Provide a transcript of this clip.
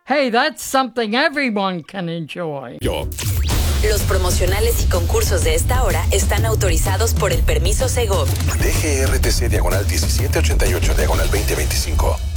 Hey, that's something everyone can enjoy. Los promocionales y concursos de esta hora están autorizados por el permiso Segov. DGRTC /1788/2025.